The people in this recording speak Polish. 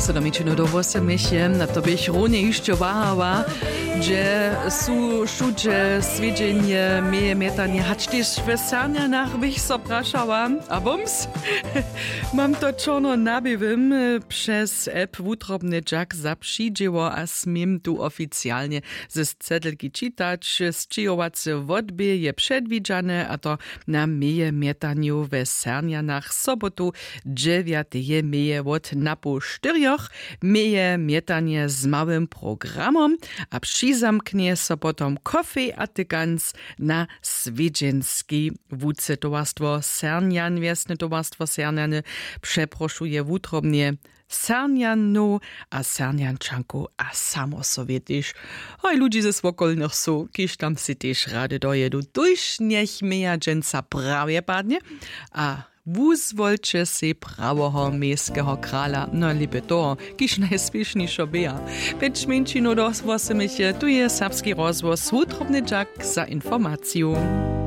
7 do 8, na to bych równie jeszcze wahała, że są wszędzie swiedzenie, meje mietanie, hać też w Sarnianach bych so praszała, a bums, mam to czorno nabywym przez app Wutrobny Jack zapřiđeło, a smiem tu oficjalnie ze cedelki czytać, sczyjowacy wodbie je przedwidziane, a to na meje mietaniu w Sarnianach sobotu 9. meje od na po 4, meje mietanie z małym programom, a přizamknie so potom kofi a tykans na swiedźenski wódce towarstwo Sarnian, wiesne towarstwo Sarniany przeproszuje wutrobnie Sarnianu a Sarniančanku a samosowietisch. Hoj ludzi ze swokolnych su, kiż tam si też rady dojedu, tuż niech meja dżęca prawie padnie, a wuzwolče si prawoho miejskiego krala, no libe to, kiż najspieszniejszo beja. Peć minčino dosłosy tu je serbski rozwoz Wutrobny Jack za informację.